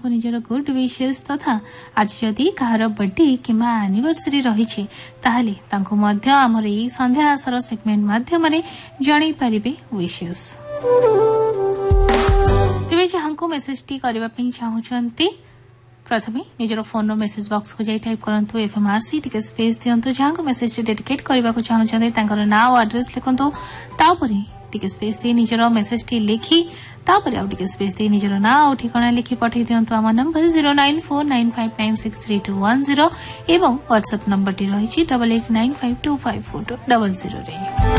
को निजर गुड विशेष तथा आज जदि कहार बर्थडे किंबा एनिवर्सरी रही ताहले तांको मध्य हमर एई संध्या आसर सेगमेंट माध्यम रे जणै परिबे विशेष। तेबे जहांको मेसेज टी करबा पई चाहुचंती प्रथमे निजर फोन रो मेसेज बॉक्स को जाई टाइप करंतु एफएमआरसी टिके स्पेस दियंतु जहांको मेसेज टी डेडिकेट करबा को चाहुचंती तांकर नाम एड्रेस लिखंतु तापरे टिके स्पेस दे निजर मेसेज टी लिखी तापरे आ टिके स्पेस दे निजर नाम और ठिकाना लिखि पठै दियंतु आम नंबर 09495963210 एवं व्हाट्सएप नंबर टी रहिछि 8895254200 रे।